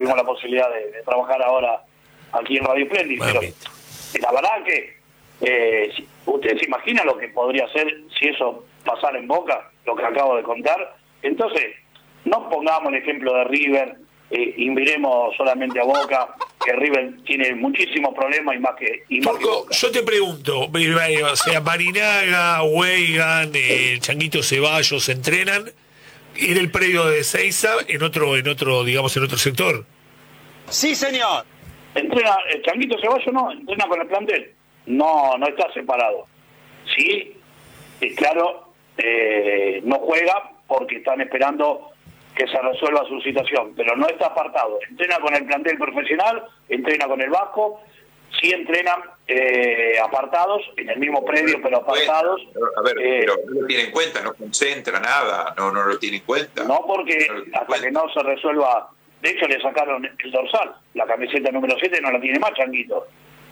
tuvimos la posibilidad de trabajar ahora aquí en Radio Splendid, pero la verdad que ustedes se imaginan lo que podría ser si eso pasara en Boca, lo que acabo de contar. Entonces, no pongamos el ejemplo de River y miremos solamente a Boca, que River tiene muchísimos problemas y más que Boca. Yo te pregunto, o sea, Barinaga, Weigan, Changuito Ceballos entrenan en el predio de Ezeiza, en otro, digamos, en otro sector. Sí, señor. Entrena, Changuito Ceballos no, entrena con el plantel. No está separado. Sí, claro, no juega porque están esperando que se resuelva su situación, pero no está apartado. Entrena con el plantel profesional, entrena con el Vasco, sí entrenan apartados, en el mismo predio, pero apartados. A ver, pero no lo tiene en cuenta, no concentra nada, no lo tiene en cuenta. No, porque hasta que no se resuelva. De hecho, le sacaron el dorsal, la camiseta número 7 no la tiene más Changuito.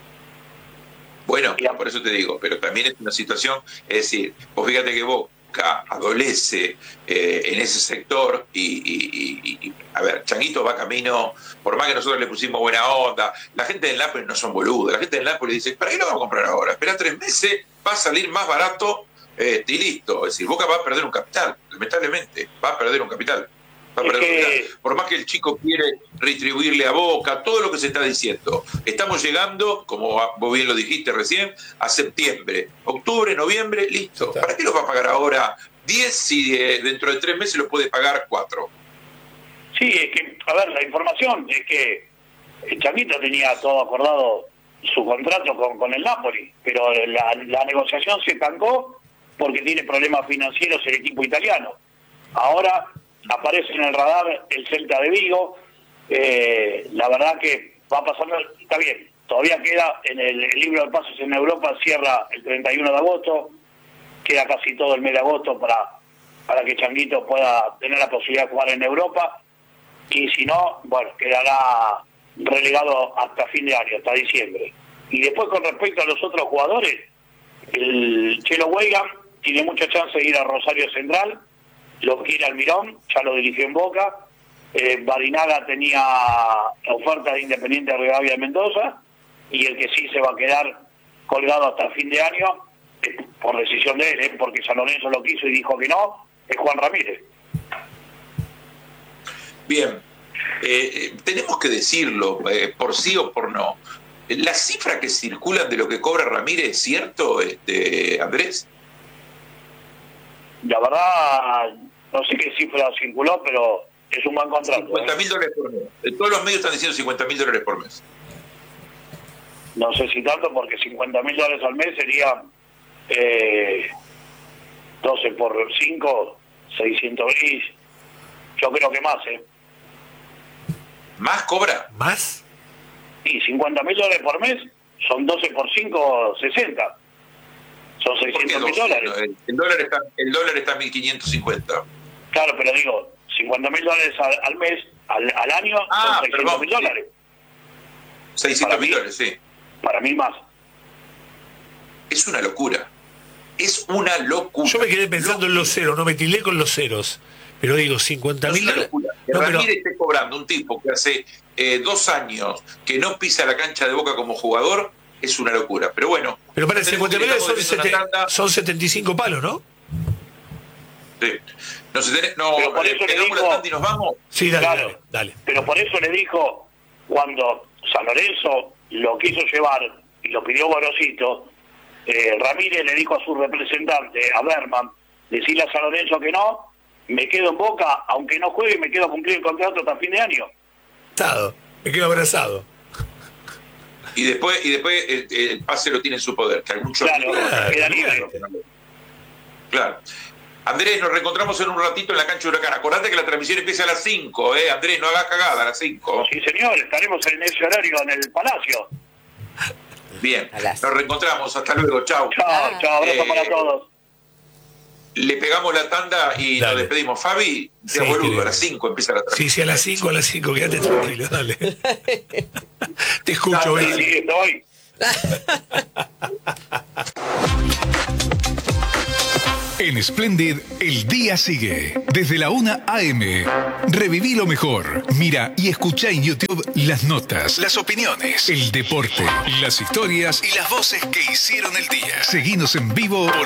Bueno, por eso te digo, pero también es una situación, es decir, vos fíjate que Boca adolece en ese sector y a ver, Changuito va camino, por más que nosotros le pusimos buena onda, la gente del Nápoles no son boludos, la gente del Nápoles dice, ¿para qué lo vamos a comprar ahora? Espera 3 meses, va a salir más barato y listo. Es decir, Boca va a perder un capital, lamentablemente, va a perder un capital. Por más que el chico quiere retribuirle a Boca, todo lo que se está diciendo. Estamos llegando, como vos bien lo dijiste recién, a septiembre, octubre, noviembre, listo. ¿Para qué lo va a pagar ahora 10 si dentro de 3 meses lo puede pagar 4? Sí, es que, a ver, la información es que el Changuito tenía todo acordado su contrato con el Napoli, pero la negociación se estancó porque tiene problemas financieros el equipo italiano. Ahora aparece en el radar el Celta de Vigo, la verdad que va pasando, está bien, todavía queda en el libro de pases en Europa, cierra el 31 de agosto, queda casi todo el mes de agosto para que Changuito pueda tener la posibilidad de jugar en Europa, y si no, bueno, quedará relegado hasta fin de año, hasta diciembre. Y después con respecto a los otros jugadores, el Chelo Weigan tiene mucha chance de ir a Rosario Central, lo quiere Almirón, ya lo dirigió en Boca. Barinaga tenía oferta de Independiente de Rivadavia de Mendoza, y el que sí se va a quedar colgado hasta el fin de año, por decisión de él, porque San Lorenzo lo quiso y dijo que no, es Juan Ramírez. Bien, tenemos que decirlo, por sí o por no. ¿La cifra que circulan de lo que cobra Ramírez es cierto, Andrés? La verdad, no sé qué cifra circuló, pero es un buen contrato. $50.000 por mes. Todos los medios están diciendo $50.000 por mes. No sé si tanto, porque $50.000 al mes serían 12 por 5, 600.000. Yo creo que más, ¿Más cobra? ¿Más? Sí, $50.000 por mes son 12 por 5, 60. Son $600.000. El dólar está a 1.550. Claro, pero digo, $50.000 al mes, al año, son $600.000. $600.000, sí. Para mí más. Es una locura. Es una locura. Yo me quedé pensando en los ceros, no me tildé con los ceros. Pero digo, $50.000. Que Ramírez esté cobrando un tipo que hace 2 años que no pisa la cancha de Boca como jugador, es una locura. Pero bueno. Pero para $50.000 son 75 palos, ¿no? Sí. No, por eso le dijo, la tanda y nos vamos. Sí, dale, claro, dale. Pero por eso le dijo, cuando San Lorenzo lo quiso llevar y lo pidió Gorosito, Ramírez le dijo a su representante, a Berman, decirle a San Lorenzo que no, me quedo en Boca, aunque no juegue, me quedo a cumplir el contrato hasta fin de año. Me quedo abrazado. Y después el pase lo tiene en su poder, que algún queda libre. Claro. Andrés, nos reencontramos en un ratito en la cancha de Huracán. Acordate que la transmisión empieza a las 5, Andrés, no hagas cagada, a las 5. Sí, señor, estaremos en ese horario en el Palacio. Bien, nos reencontramos, hasta luego, chau. Chao, abrazo para todos. Le pegamos la tanda y nos despedimos. Fabi, Sí, boludo, a las 5 empieza la transmisión. Sí, a las 5, quédate tranquilo, dale. Te escucho, dale, sí, estoy. En Splendid, el día sigue. Desde la 1 a.m. Reviví lo mejor. Mira y escucha en YouTube las notas, las opiniones, el deporte, las historias y las voces que hicieron el día. Seguinos en vivo por